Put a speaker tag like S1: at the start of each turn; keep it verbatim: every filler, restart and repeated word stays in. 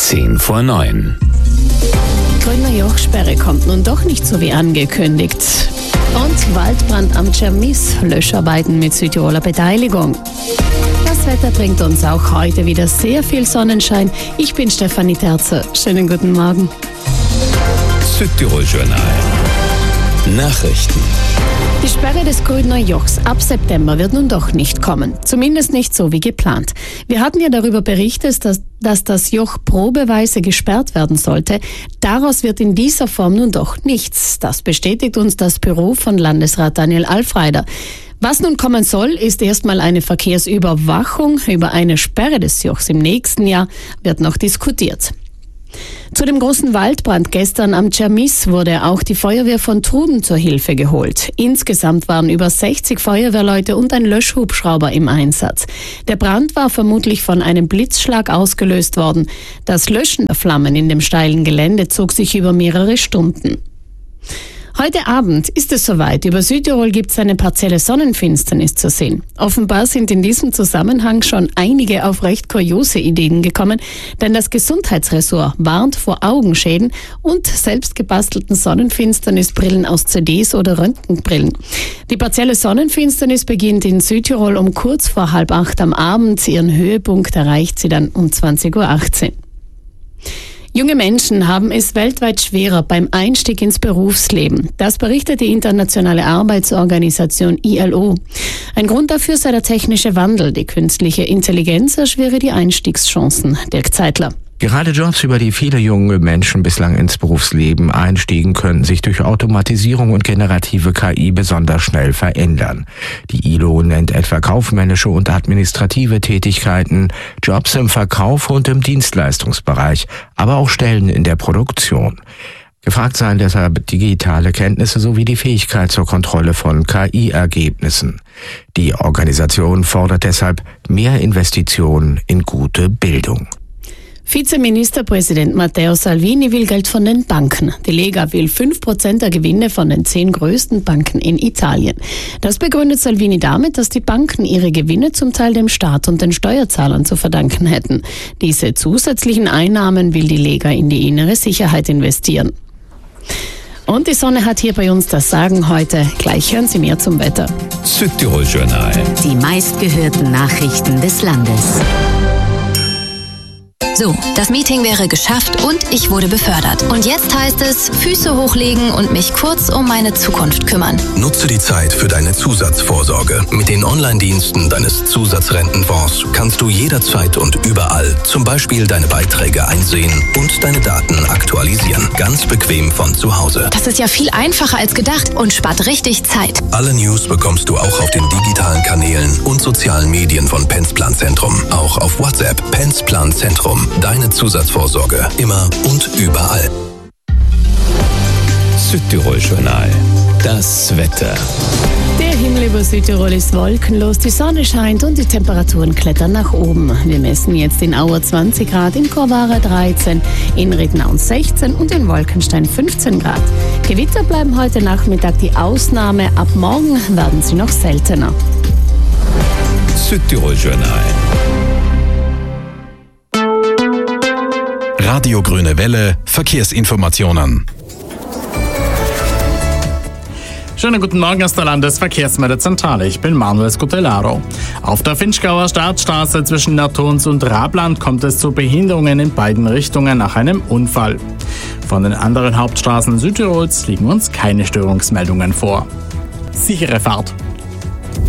S1: Zehn vor neun.
S2: Grüner Jochsperre kommt nun doch nicht so wie angekündigt. Und Waldbrand am Tschermiss, Löscharbeiten mit Südtiroler Beteiligung. Das Wetter bringt uns auch heute wieder sehr viel Sonnenschein. Ich bin Stefanie Terzer. Schönen guten Morgen.
S1: Südtirol Journal. Nachrichten.
S2: Die Sperre des Grüner Jochs ab September wird nun doch nicht kommen. Zumindest nicht so wie geplant. Wir hatten ja darüber berichtet, dass, dass das Joch probeweise gesperrt werden sollte. Daraus wird in dieser Form nun doch nichts. Das bestätigt uns das Büro von Landesrat Daniel Alfreider. Was nun kommen soll, ist erstmal eine Verkehrsüberwachung. Über eine Sperre des Jochs im nächsten Jahr wird noch diskutiert. Zu dem großen Waldbrand gestern am Tschermiss wurde auch die Feuerwehr von Truden zur Hilfe geholt. Insgesamt waren über sechzig Feuerwehrleute und ein Löschhubschrauber im Einsatz. Der Brand war vermutlich von einem Blitzschlag ausgelöst worden. Das Löschen der Flammen in dem steilen Gelände zog sich über mehrere Stunden. Heute Abend ist es soweit. Über Südtirol gibt es eine partielle Sonnenfinsternis zu sehen. Offenbar sind in diesem Zusammenhang schon einige auf recht kuriose Ideen gekommen, denn das Gesundheitsressort warnt vor Augenschäden und selbstgebastelten Sonnenfinsternisbrillen aus C Ds oder Röntgenbrillen. Die partielle Sonnenfinsternis beginnt in Südtirol um kurz vor halb acht am Abend. Ihren Höhepunkt erreicht sie dann um zwanzig Uhr achtzehn. Junge Menschen haben es weltweit schwerer beim Einstieg ins Berufsleben. Das berichtet die Internationale Arbeitsorganisation I L O. Ein Grund dafür sei der technische Wandel. Die künstliche Intelligenz erschwere die Einstiegschancen. Dirk Zeitler.
S3: Gerade Jobs, über die viele junge Menschen bislang ins Berufsleben einstiegen, können sich durch Automatisierung und generative K I besonders schnell verändern. Die I L O nennt etwa kaufmännische und administrative Tätigkeiten, Jobs im Verkauf und im Dienstleistungsbereich, aber auch Stellen in der Produktion. Gefragt seien deshalb digitale Kenntnisse sowie die Fähigkeit zur Kontrolle von K I-Ergebnissen. Die Organisation fordert deshalb mehr Investitionen in gute Bildung.
S2: Vizeministerpräsident Matteo Salvini will Geld von den Banken. Die Lega will fünf Prozent der Gewinne von den zehn größten Banken in Italien. Das begründet Salvini damit, dass die Banken ihre Gewinne zum Teil dem Staat und den Steuerzahlern zu verdanken hätten. Diese zusätzlichen Einnahmen will die Lega in die innere Sicherheit investieren. Und die Sonne hat hier bei uns das Sagen heute. Gleich hören Sie mehr zum Wetter.
S1: Südtirol Journal.
S4: Die meistgehörten Nachrichten des Landes. So, das Meeting wäre geschafft und ich wurde befördert. Und jetzt heißt es, Füße hochlegen und mich kurz um meine Zukunft kümmern.
S5: Nutze die Zeit für deine Zusatzvorsorge. Mit den Online-Diensten deines Zusatzrentenfonds kannst du jederzeit und überall zum Beispiel deine Beiträge einsehen und deine Daten aktualisieren. Ganz bequem von zu Hause.
S4: Das ist ja viel einfacher als gedacht und spart richtig Zeit.
S5: Alle News bekommst du auch auf den digitalen Kanälen und sozialen Medien von Pensplan Zentrum. Auch auf WhatsApp. Pensplan Zentrum. Deine Zusatzvorsorge. Immer und überall.
S1: Südtirol Journal. Das Wetter.
S2: Der Himmel über Südtirol ist wolkenlos, die Sonne scheint und die Temperaturen klettern nach oben. Wir messen jetzt in Auer zwanzig Grad, in Chorwara dreizehn, in Rednau sechzehn und in Wolkenstein fünfzehn Grad. Gewitter bleiben heute Nachmittag die Ausnahme. Ab morgen werden sie noch seltener.
S1: Südtirol Journal.
S6: Radio Grüne Welle, Verkehrsinformationen.
S7: Schönen guten Morgen aus der Landesverkehrsmeldezentrale. Ich bin Manuel Scutellaro. Auf der Finchgauer Startstraße zwischen Naturns und Rabland kommt es zu Behinderungen in beiden Richtungen nach einem Unfall. Von den anderen Hauptstraßen Südtirols liegen uns keine Störungsmeldungen vor. Sichere Fahrt!